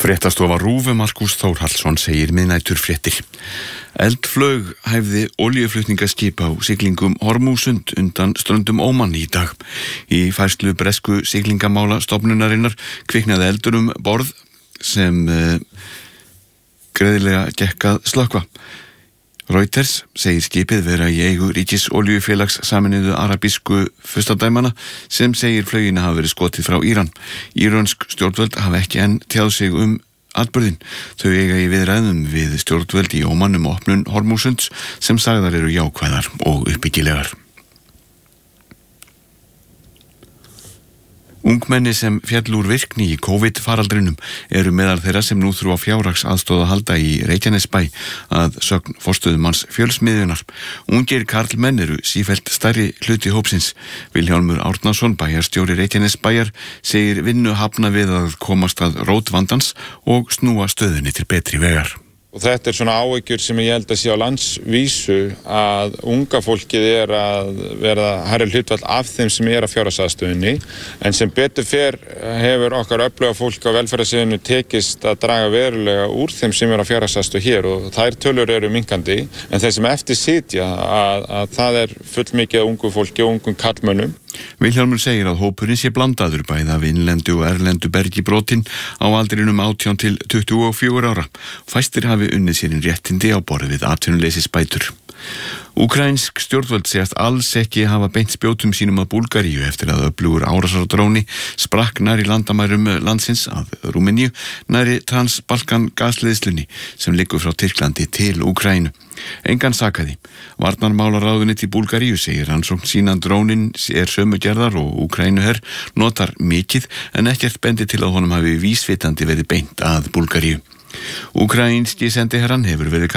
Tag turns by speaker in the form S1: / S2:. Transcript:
S1: Fréttastofa RÚV Markús Þórhallsson segir miðnæturfréttir. Eldflaug hæfði olíuflutningaskip á siglingum Hormúsund undan ströndum Óman í dag. Í færslu bresku siglingamála stofnunarinnar kviknaði eldur borð sem greiðlega gekk að slökkva. Reuters segir skipið vera í eigu ríkis olíufélags Sameinuðu arabísku furstadæmanna sem segir flaugina hafa verið skotið frá Íran. Írönsk stjórnvöld hafa ekki enn tjáð sig atburðinn. Þau eiga í viðræðum við stjórnvöld í Óman opnun Hormúsunds sem sagðar eru jákvæðar og uppbyggilegar. Ungmenni sem féll úr virkni í COVID-faraldrinum eru meðal þeirra sem nú þurfa fjárhagsaðstoð að halda í Reykjanesbæ að sögn forstöðumanns Fjölsmiðjunar. Ungir karlmenn eru sífellt stærri hluti hópsins. Vilhjálmur Árnason, bæjarstjóri Reykjanesbæjar, segir vinnu hafna við að komast að rót vandans og snúa stöðunni til betri vegar.
S2: Og þetta svona áhyggjur sem ég held að sé á landsvísu að unga fólkið að verða hærri hlutfall af þeim sem að fjárhagsaðstöðunni, en sem betur fer hefur okkar öfluga fólk á velferðarsviðinu tekist að draga verulega úr þeim sem að fjárhagsaðstöð hér og þær tölur eru minnkandi, en þeir sem eftir sitja að það fullmikið ungu fólki og ungum karlmönnum.
S1: Vilhjálmur segir að hópurinn sé blandaður bæði af innlendu og erlendu bergibrotin á aldrinum 18 til 24 ára. Fæstir hafi unnið sér réttindi á borð við atvinnuleysisbætur. Úkraínsk stjórnvöld segjast alls ekki hafa beint spjótum sínum að Búlgaríu eftir að öflugur árásardróni sprakk nærri landamærum landsins að Rúmeníu nærri Transbalkan gasleiðslunni sem liggur frá Tyrklandi til Úkraínu. Engan sakaði. Varnarmálaráðuneytið í Búlgaríu segir rannsókn sína drónin sömu gerðar og Úkraínuher notar mikið en ekkert bendi til að honum hafi vísvitandi verið beint að Búlgaríu. Úkraínski sendiherrann hefur verið